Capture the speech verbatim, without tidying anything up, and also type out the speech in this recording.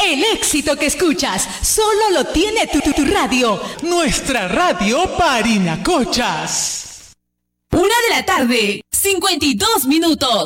El éxito que escuchas solo lo tiene tu, tu, tu radio. Nuestra radio Parinacochas. Una de la tarde, cincuenta y dos minutos.